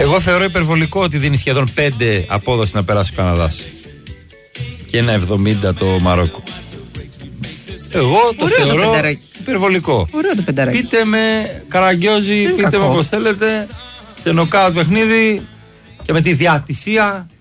Εγώ θεωρώ υπερβολικό ότι δίνει σχεδόν 5 απόδοση να περάσει ο Καναδάς. Και ένα 70 το Μαρόκο. Εγώ το θεωρώ υπερβολικό. Ωραίο το πενταράκι. Πείτε με Καραγκιόζη, πείτε με όπως θέλετε. Σε νοκάουτ παιχνίδι και με τη διατησία.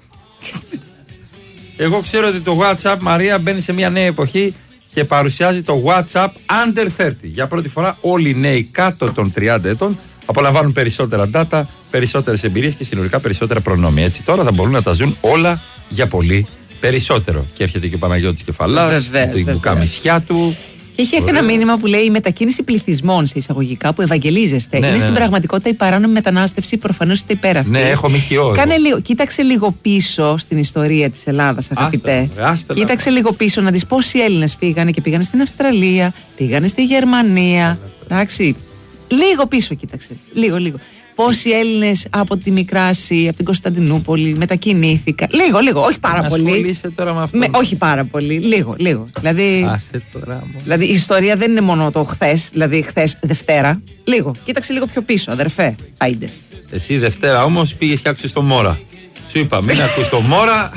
Εγώ ξέρω ότι το WhatsApp, Μαρία, μπαίνει σε μια νέα εποχή και παρουσιάζει το WhatsApp under 30. Για πρώτη φορά όλοι οι νέοι κάτω των 30 ετών απολαμβάνουν περισσότερα data, περισσότερες εμπειρίες και συνολικά περισσότερα προνόμια. Έτσι τώρα θα μπορούν να τα ζουν όλα για πολύ περισσότερο. Και έρχεται και ο Παναγιώτης Κεφαλάς, με την μπουκαμισιά του. Και έχει έρθει ένα μήνυμα που λέει: η μετακίνηση πληθυσμών σε εισαγωγικά που ευαγγελίζεστε. Είναι στην πραγματικότητα η παράνομη μετανάστευση, προφανώς είστε υπέρ αυτής. Ναι, έχω μικιό. Κοίταξε λίγο πίσω στην ιστορία της Ελλάδας, αγαπητέ. Κοίταξε λίγο πίσω να δεις πόσοι Έλληνες φύγανε και πήγανε στην Αυστραλία, πήγανε στη Γερμανία. Εντάξει. Λίγο πίσω κοίταξε. Λίγο. Πόσοι Έλληνες από τη Μικράση, από την Κωνσταντινούπολη μετακινήθηκαν. Λίγο, όχι πάρα πολύ. Ασχολείσαι τώρα με αυτό. Όχι πάρα πολύ, λίγο. Δηλαδή η ιστορία δεν είναι μόνο το χθες, δηλαδή χθες Δευτέρα. Λίγο. Κοίταξε λίγο πιο πίσω, αδερφέ. Άιντε. Εσύ Δευτέρα όμως πήγες και άκουσες το Μόρα. Σου είπα, μην ακούς το Μόρα.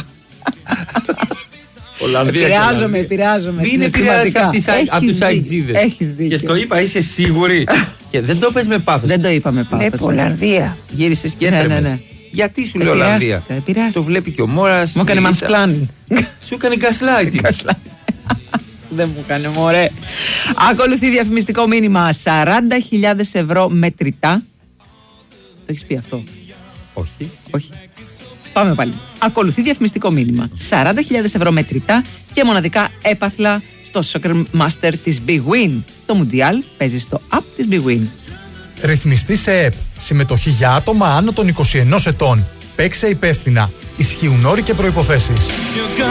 Επηρεάζομαι. Μην επηρεάζεσαι από τους αιτζίδες. Έχεις δίκιο. Και στο είπα, είσαι σίγουρη. Και δεν το πες με πάθος. Δεν το είπα με πάθος. Ολλανδία. Γύρισες και έτρεμες. Ναι. Γιατί σου λέω Ολλανδία? Το βλέπει και ο Μόρας. Μου έκανε mansplaining. Σου έκανε gaslighting. Δεν μου έκανε, μωρέ. Ακολουθεί διαφημιστικό μήνυμα. 40.000 ευρώ μετρητά. Το έχεις πει αυτό? Όχι. Πάμε πάλι. Ακολουθεί διαφημιστικό μήνυμα. 40.000 ευρώ μετρητά και μοναδικά έπαθλα στο Soccer Master της Big Win. Το Μουντιάλ παίζει στο app της Big Win. Ρυθμιστή σε ΕΠ. Συμμετοχή για άτομα άνω των 21 ετών. Παίξε υπεύθυνα. Ισχύουν όροι και προϋποθέσεις.